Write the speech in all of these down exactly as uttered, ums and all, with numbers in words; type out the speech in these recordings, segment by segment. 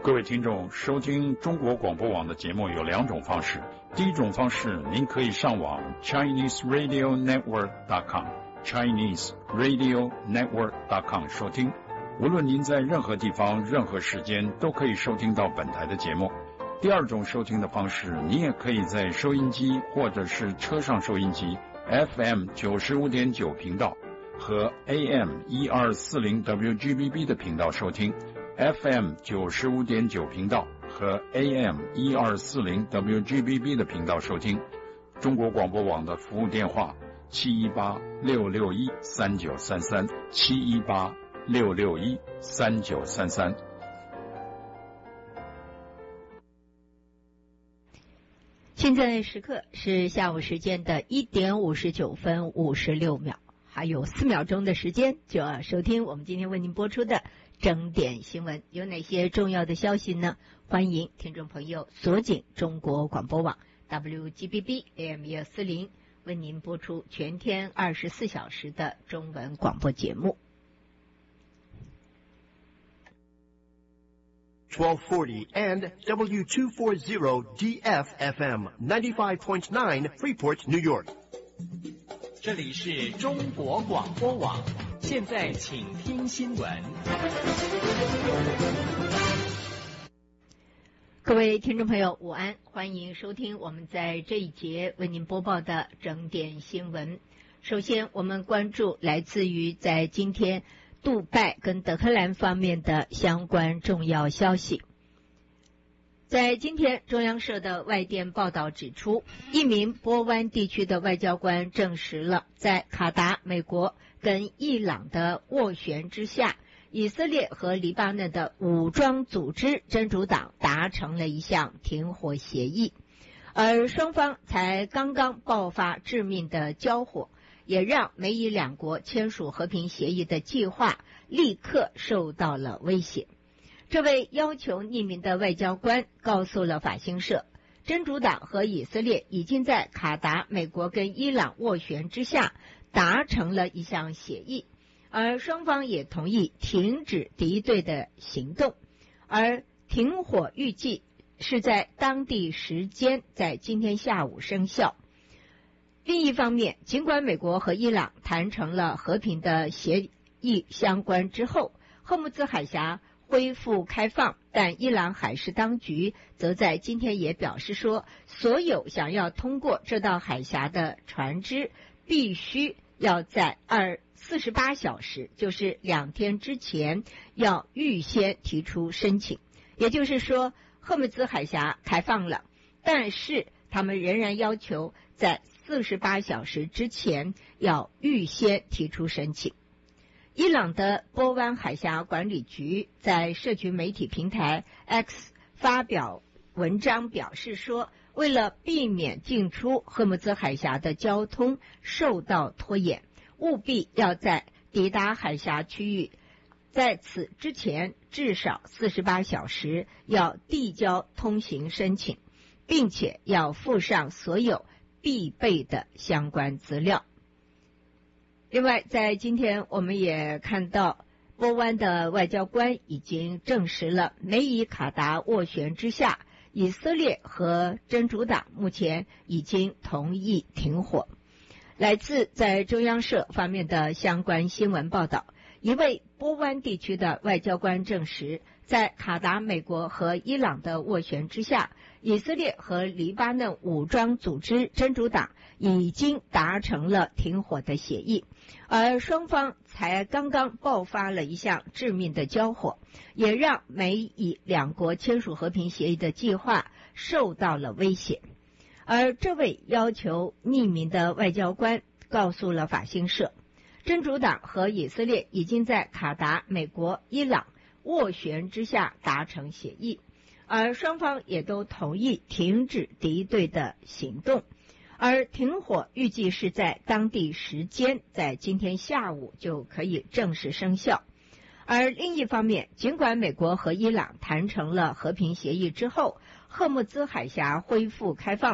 各位听众，收听中国广播网的节目有两种方式。第一种方式，您可以上网 Chinese Radio Network dot com Chinese Radio Network dot com 收听。无论您在任何地方、任何时间，都可以收听到本台的节目。第二种收听的方式，你也可以在收音机或者是车上收音机 F M 九十五点九频道和 A M 一二四零 W G B B 的频道收听。F M 九十五点九频道和 A M 一二四零 W G B B 的频道收听。中国广播网的服务电话七一八六六一三九三三七一八六六一三九三三。 现在时刻是下午时间的一点五十九分五十六秒，还有四秒钟的时间就要收听我们今天为您播出的整点新闻。有哪些重要的消息呢？欢迎听众朋友锁紧中国广播网 W G B B A M 一二四零，为您播出全天二十四小时的中文广播节目。 twelve forty and W two forty D F F M ninety-five point nine Freeport, New York。 这里是中国广播网，现在请听新闻。 各位听众朋友午安，欢迎收听我们在这一节为您播报的整点新闻。首先我们关注来自于在今天杜拜跟德黑兰方面的相关重要消息。在今天中央社的外电报道指出，一名波湾地区的外交官证实了，在卡达、美国跟伊朗的斡旋之下，以色列和黎巴嫩的武装组织真主党达成了一项停火协议，而双方才刚刚爆发致命的交火，也让美以两国签署和平协议的计划立刻受到了威胁。这位要求匿名的外交官告诉了法新社，真主党和以色列已经在卡达、美国跟伊朗斡旋之下达成了一项协议，而双方也同意停止敌对的行动，而停火预计是在当地时间在今天下午生效。另一方面，尽管美国和伊朗谈成了和平的协议相关之后，霍木兹海峡恢复开放，但伊朗海事当局则在今天也表示说，所有想要通过这道海峡的船只必须要在二四十八小时，就是两天之前要预先提出申请。也就是说，霍木兹海峡开放了，但是他们仍然要求在四十八小时之前要预先提出申请。伊朗的波湾海峡管理局在社群媒体平台 X 发表文章表示说，为了避免进出霍木兹海峡的交通受到拖延，务必要在抵达海峡区域在此之前至少四十八小时要递交通行申请，并且要附上所有必备的相关资料。另外，在今天我们也看到，波湾的外交官已经证实了，美以卡达斡旋之下，以色列和真主党目前已经同意停火。来自在中央社方面的相关新闻报道，一位波湾地区的外交官证实，在卡达、美国和伊朗的斡旋之下，以色列和黎巴嫩武装组织真主党已经达成了停火的协议，而双方才刚刚爆发了一项致命的交火，也让美以两国签署和平协议的计划受到了威胁。而这位要求匿名的外交官告诉了法新社，真主党和以色列已经在卡达、美国、伊朗斡旋之下达成协议，而双方也都同意停止敌对的行动，而停火预计是在当地时间在今天下午就可以正式生效。而另一方面，尽管美国和伊朗谈成了和平协议之后，霍木兹海峡恢复开放，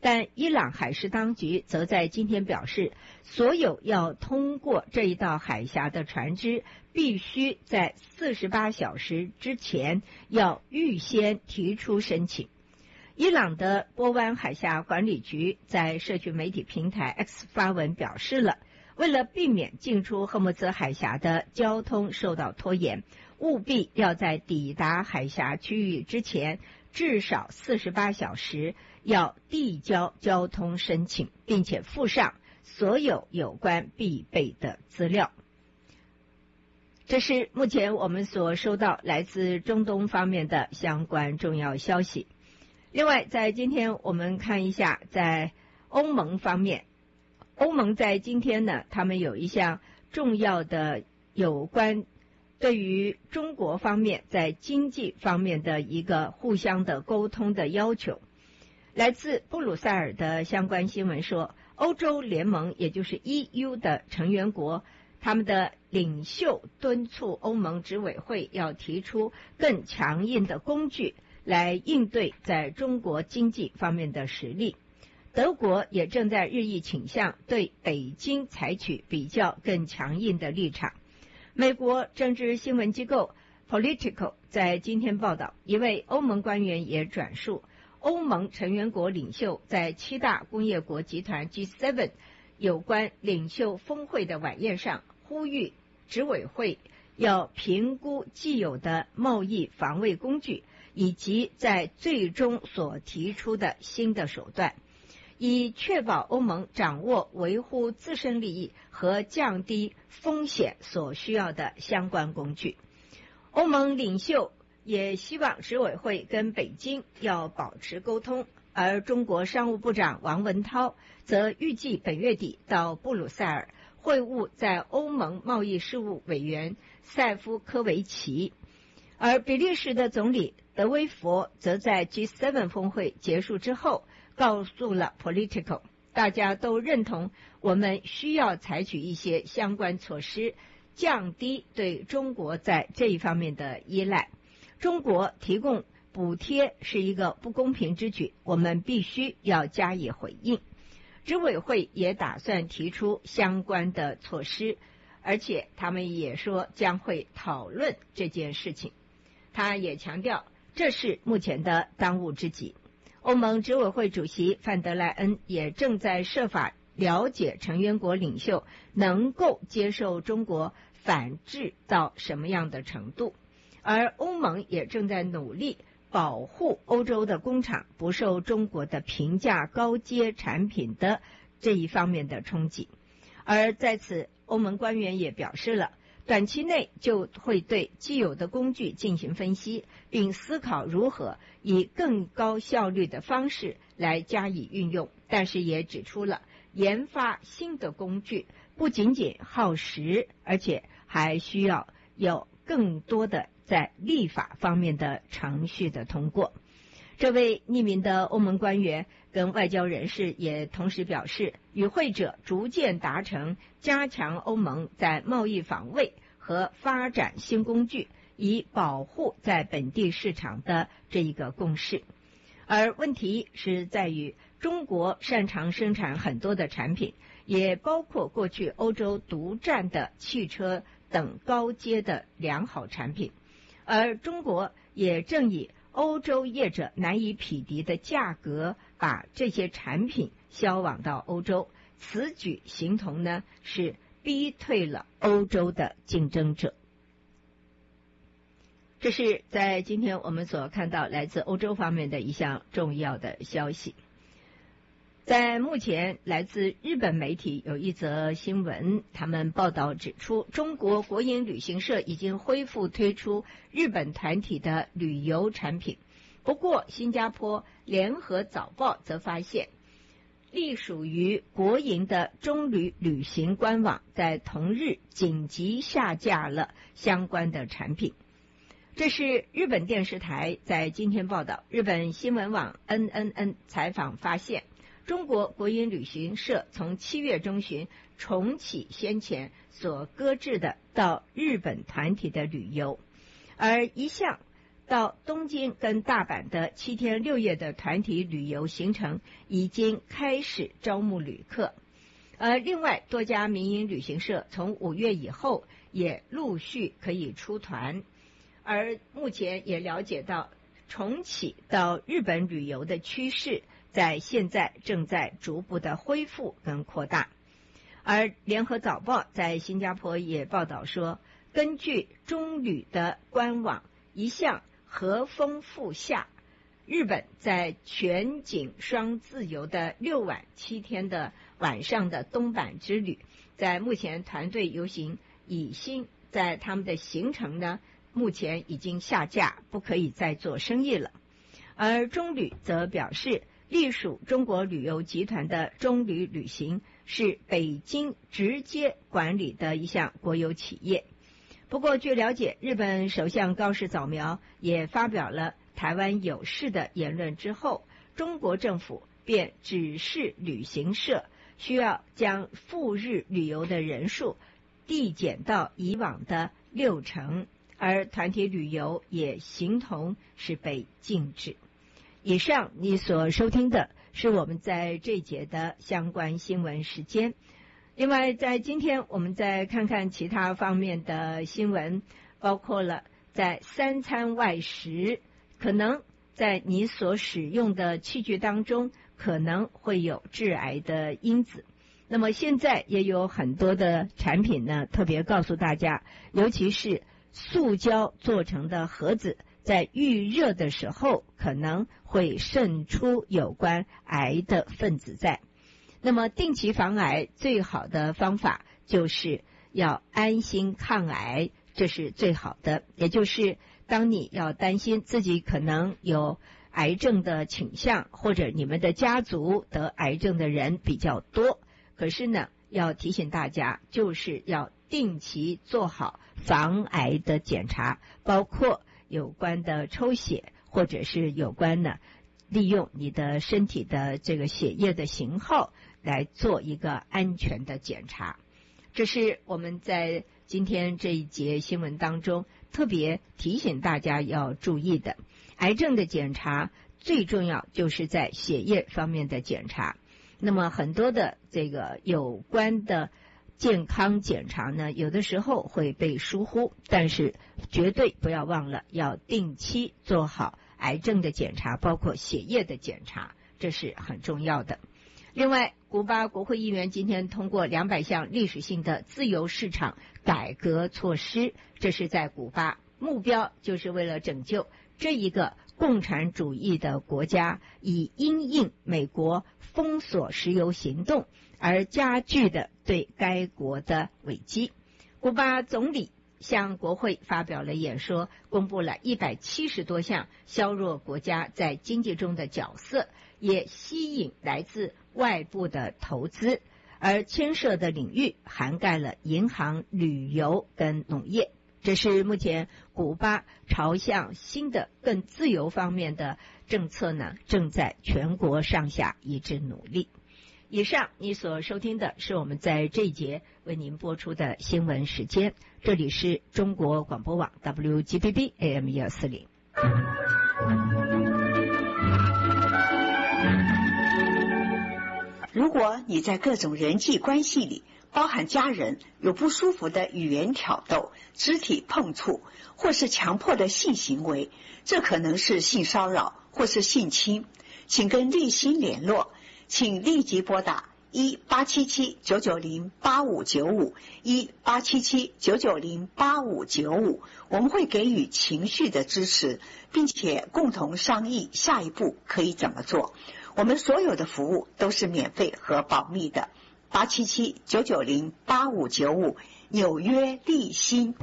但伊朗海事当局则在今天表示，所有要通过这一道海峡的船只必须在四十八小时之前要预先提出申请。伊朗的波湾海峡管理局在社群媒体平台 X 发文表示了，为了避免进出荷姆兹海峡的交通受到拖延，务必要在抵达海峡区域之前至少四十八小时要递交交通申请，并且附上所有有关必备的资料。这是目前我们所收到来自中东方面的相关重要消息。另外，在今天我们看一下，在欧盟方面，欧盟在今天呢，他们有一项重要的有关对于中国方面在经济方面的一个互相的沟通的要求。来自布鲁塞尔的相关新闻说，欧洲联盟也就是 E U 的成员国，他们的领袖敦促欧盟执委会要提出更强硬的工具来应对在中国经济方面的实力。德国也正在日益倾向对北京采取比较更强硬的立场。美国政治新闻机构 Politico 在今天报道，一位欧盟官员也转述，欧盟成员国领袖在七大工业国集团 G 七 有关领袖峰会的晚宴上呼吁执委会要评估既有的贸易防卫工具，以及在最终所提出的新的手段，以确保欧盟掌握维护自身利益和降低风险所需要的相关工具。欧盟领袖也希望执委会跟北京要保持沟通，而中国商务部长王文涛则预计本月底到布鲁塞尔会晤在欧盟贸易事务委员塞夫科维奇。而比利时的总理德威佛则在 G 七 峰会结束之后告诉了 Politico， 大家都认同我们需要采取一些相关措施，降低对中国在这一方面的依赖。中国提供补贴是一个不公平之举，我们必须要加以回应。执委会也打算提出相关的措施，而且他们也说将会讨论这件事情。他也强调，这是目前的当务之急。欧盟执委会主席范德莱恩也正在设法了解成员国领袖能够接受中国反制到什么样的程度，而欧盟也正在努力保护欧洲的工厂不受中国的平价高阶产品的这一方面的冲击。而在此，欧盟官员也表示了，短期内就会对既有的工具进行分析，并思考如何以更高效率的方式来加以运用，但是也指出了研发新的工具不仅仅耗时，而且还需要有更多的在立法方面的程序的通过。这位匿名的欧盟官员跟外交人士也同时表示，与会者逐渐达成加强欧盟在贸易防卫和发展新工具，以保护在本地市场的这一个共识。而问题是在于，中国擅长生产很多的产品，也包括过去欧洲独占的汽车等高阶的良好产品，而中国也正以欧洲业者难以匹敌的价格把这些产品销往到欧洲，此举形同呢是逼退了欧洲的竞争者。这是在今天我们所看到来自欧洲方面的一项重要的消息。在目前，来自日本媒体有一则新闻，他们报道指出，中国国营旅行社已经恢复推出日本团体的旅游产品。不过，新加坡联合早报则发现，隶属于国营的中旅旅行官网在同日紧急下架了相关的产品。这是日本电视台在今天报道，日本新闻网 N N N 采访发现，中国国营旅行社从七月中旬重启先前所搁置的到日本团体的旅游，而一向到东京跟大阪的七天六夜的团体旅游行程已经开始招募旅客。而另外多家民营旅行社从五月以后也陆续可以出团，而目前也了解到重启到日本旅游的趋势在现在正在逐步的恢复跟扩大。而联合早报在新加坡也报道说，根据中旅的官网，一向和风赴夏，日本在全景双自由的六晚七天的晚上的东阪之旅，在目前团队游行已经在他们的行程呢，目前已经下架，不可以再做生意了。而中旅则表示，隶属中国旅游集团的中旅旅行是北京直接管理的一项国有企业。不过据了解，日本首相高市早苗也发表了台湾有事的言论之后，中国政府便指示旅行社需要将赴日旅游的人数递减到以往的六成，而团体旅游也形同是被禁止。以上你所收听的是我们在这一节的相关新闻时间。另外在今天我们再看看其他方面的新闻，包括了在三餐外食，可能在你所使用的器具当中可能会有致癌的因子。那么现在也有很多的产品呢，特别告诉大家，尤其是塑胶做成的盒子，在预热的时候可能会渗出有关癌的分子在。那么定期防癌最好的方法就是要安心抗癌，这是最好的。也就是当你要担心自己可能有癌症的倾向，或者你们的家族得癌症的人比较多，可是呢要提醒大家，就是要定期做好防癌的检查，包括有关的抽血，或者是有关呢利用你的身体的这个血液的型号来做一个安全的检查。这是我们在今天这一节新闻当中特别提醒大家要注意的。癌症的检查最重要就是在血液方面的检查，那么很多的这个有关的健康检查呢，有的时候会被疏忽，但是绝对不要忘了要定期做好癌症的检查，包括血液的检查，这是很重要的。另外，古巴国会议员今天通过两百项历史性的自由市场改革措施，这是在古巴，目标就是为了拯救这一个共产主义的国家，以因应美国封锁石油行动而加剧的对该国的危机。古巴总理向国会发表了演说，公布了一百七十多项削弱国家在经济中的角色，也吸引来自外部的投资，而牵涉的领域涵盖了银行、旅游跟农业。这是目前古巴朝向新的更自由方面的政策呢，正在全国上下一致努力。以上你所收听的是我们在这一节为您播出的新闻时间，这里是中国广播网 W G B B A M 一二四零。 如果你在各种人际关系里，包含家人，有不舒服的语言挑逗、肢体碰触，或是强迫的性行为，这可能是性骚扰或是性侵，请跟立新联络，请立即拨打一八七七九九零八五九五一八七七九九零八五九五，我们会给予情绪的支持，并且共同商议下一步可以怎么做。我们所有的服务都是免费和保密的。八七七九九零八五九五，纽约立新。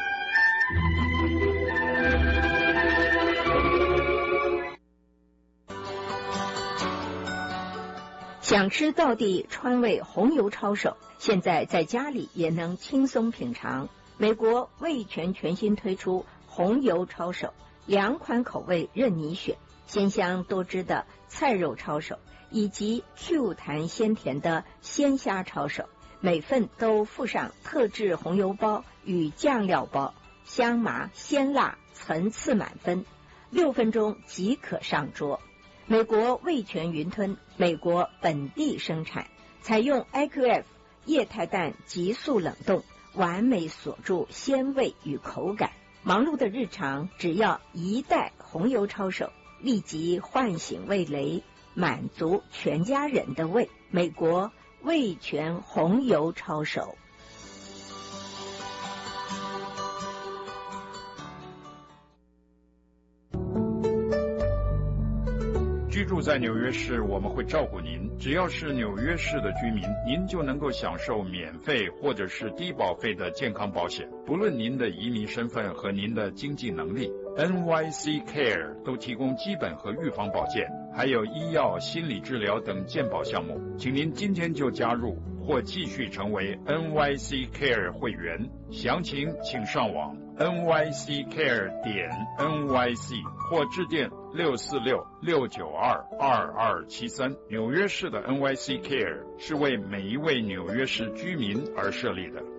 想吃道地川味红油抄手，现在在家里也能轻松品尝。美国味全全新推出红油抄手，两款口味任你选，鲜香多汁的菜肉抄手，以及 Q 弹鲜甜的鲜虾抄手，每份都附上特制红油包与酱料包， 香麻鲜辣，层次满分，六分钟即可上桌。美国味全云吞，美国本地生产，采用 I Q F 液态氮急速冷冻，完美锁住鲜味与口感。忙碌的日常，只要一袋红油抄手，立即唤醒味蕾，满足全家人的胃。美国味全红油抄手。 居住在纽约市，我们会照顾您。只要是纽约市的居民，您就能够享受免费或者是低保费的健康保险。不论您的移民身份和您的经济能力， N Y C Care 都提供基本和预防保健，还有医药、心理治疗等健保项目。请您今天就加入或继续成为 N Y C Care 会员。详情请上网 N Y C Care 点 N Y C 或致电六四六六九二二二七三。纽约市的 N Y C Care 是为每一位纽约市居民而设立的。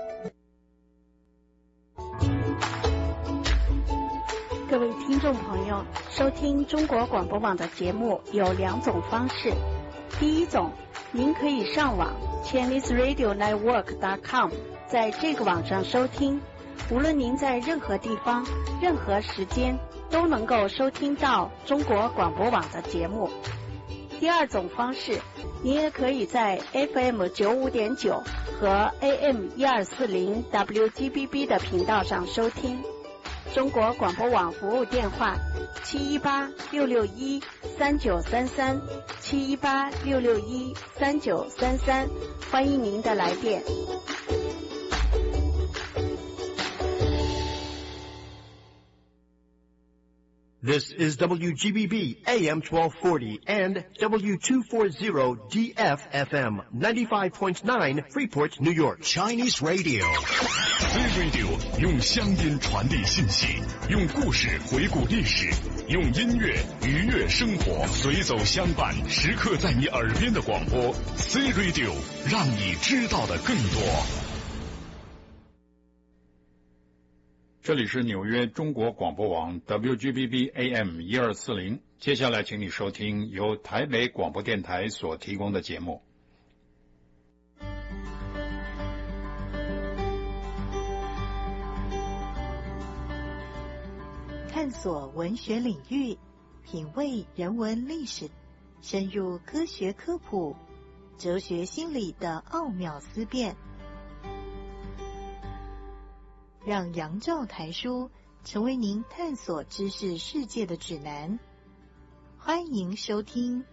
各位听众朋友，收听中国广播网的节目有两种方式。第一种，您可以上网 Chinese Radio Network 点 com， 在这个网上收听，无论您在任何地方、任何时间都能够收听到中国广播网的节目。第二种方式，您也可以在 F M 九五点九和 A M 一二四零 W G B B 的频道上收听。中国广播网服务电话七一八六六一三九三三七一八六六一三九三三，欢迎您的来电。 This is W G B B A M twelve forty and W two forty D F F M ninety-five point nine Freeport, New York. Chinese Radio. C Radio 用乡音传递信息，用故事回顾历史，用音乐愉悦生活，随走相伴，时刻在你耳边的广播 C Radio， 让你知道的更多。 这里是纽约中国广播网 W G B B A M 一二四零，接下来请你收听由台北广播电台所提供的节目。 探索文学领域，品味人文历史，深入科学科普、哲学心理的奥妙思辨，让杨照台书成为您探索知识世界的指南。欢迎收听